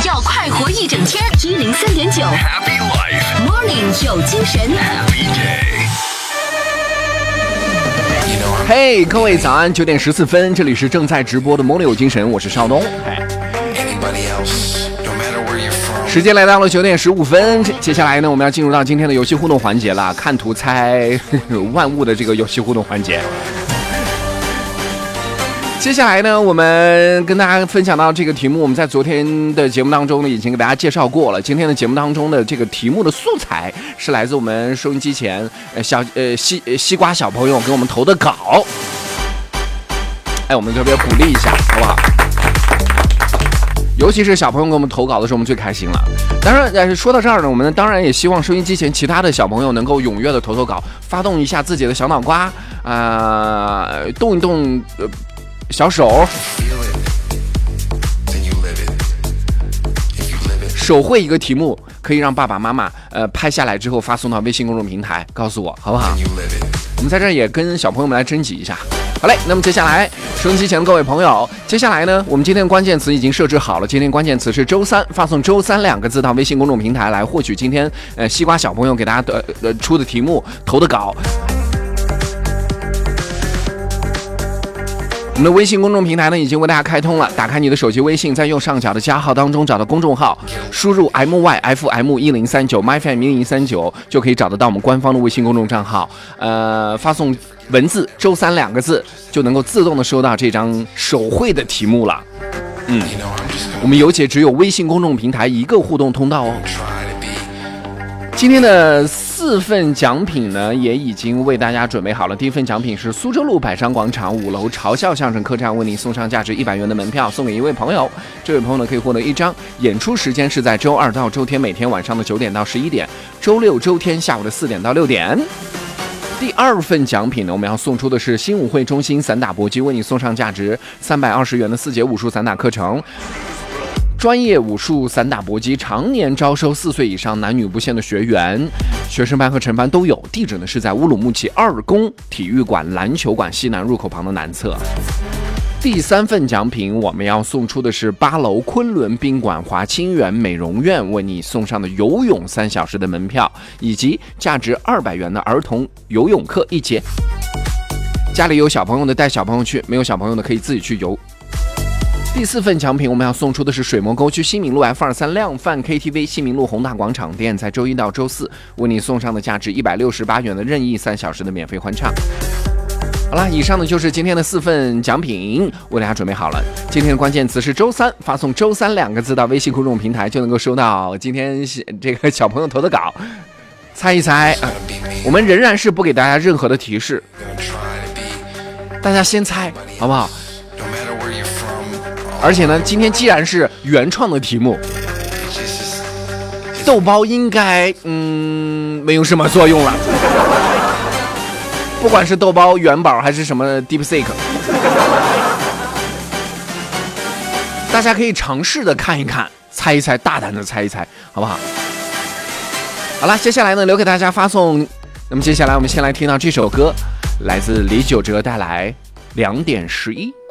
要快活一整天。103.9 Happy Life Morning 有精神 Happy Day。 嘿，各位早安，9点14分，这里是正在直播的 Morning 有精神，我是邵东。时间来到了9点15分，接下来呢，我们要进入到今天的游戏互动环节了，看图猜万物的这个游戏互动环节。接下来呢，我们跟大家分享到这个题目，我们在昨天的节目当中呢，已经给大家介绍过了。今天的节目当中的这个题目的素材是来自我们收音机前西瓜小朋友给我们投的稿。哎，我们特别鼓励一下，好不好？尤其是小朋友给我们投稿的时候，我们最开心了。当然，说到这儿呢，我们当然也希望收音机前其他的小朋友能够踊跃的投稿，发动一下自己的小脑瓜，动一动小手，手绘一个题目，可以让爸爸妈妈拍下来之后发送到微信公众平台，告诉我好不好？我们在这儿也跟小朋友们来征集一下。好嘞，那么接下来收音机前的各位朋友，接下来呢，我们今天的关键词已经设置好了，今天关键词是周三，发送周三2个字到微信公众平台来获取今天西瓜小朋友给大家出的题目投的稿。我们的微信公众平台呢已经为大家开通了，打开你的手机微信，在右上角的加号当中找到公众号，输入 MYFM1039 MyFM1039 就可以找得到我们官方的微信公众账号，发送文字周三2个字就能够自动的收到这张手绘的题目了。我们有且只有微信公众平台一个互动通道哦。今天的4份奖品呢，也已经为大家准备好了。第一份奖品是苏州路百商广场5楼嘲笑相声客栈为您送上价值100元的门票，送给一位朋友。这位朋友呢，可以获得1张。演出时间是在周2到周天每天晚上的9点到11点，周6、周天下午的4点到6点。第2份奖品呢，我们要送出的是新武会中心散打搏击为你送上价值320元的4节武术散打课程。专业武术散打搏击常年招收4岁以上男女不限的学员，学生班和晨班都有。地址呢是在乌鲁木齐2公体育馆篮球馆西南入口旁的南侧。第3份奖品我们要送出的是8楼昆仑宾馆华清园美容院为你送上的游泳3小时的门票，以及价值200元的儿童游泳课1节。家里有小朋友的带小朋友去，没有小朋友的可以自己去游。第4份奖品我们要送出的是水磨沟区新民路 F23 量贩 KTV 新民路宏大广场店，在周1到周4为你送上的价值168元的任意3小时的免费欢唱。好了，以上呢就是今天的4份奖品，为大家准备好了。今天的关键词是周三，发送周三2个字到微信公众平台就能够收到今天这个小朋友投的稿。猜一猜我们仍然是不给大家任何的提示，大家先猜好不好？而且呢，今天既然是原创的题目，豆包应该没有什么作用了。不管是豆包、元宝还是什么 DeepSeek， 大家可以尝试的看一看，猜一猜，大胆的猜一猜，好不好？好了，接下来呢，留给大家发送。那么接下来我们先来听到这首歌，来自李玖哲带来2点11。